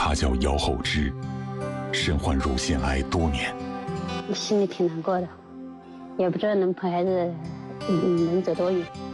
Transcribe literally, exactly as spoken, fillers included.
他叫姚厚之，身患乳腺癌多年。 心里挺难过的，也不知道能陪孩子能走多远。